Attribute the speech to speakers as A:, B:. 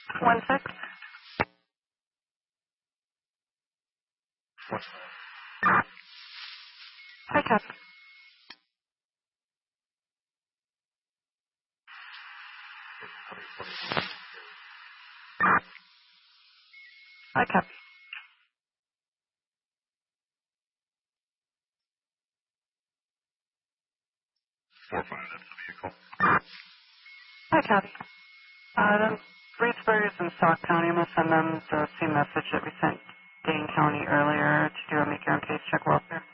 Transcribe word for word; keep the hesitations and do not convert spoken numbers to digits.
A: One six. Hi, Cap. Hi, Cap.
B: Four five, that's the vehicle.
A: Hi, Cap. Uh, the Reedsburg is in Sauk County. I'm going to send them the same message that we sent Dane County earlier to do a make your own case check welfare.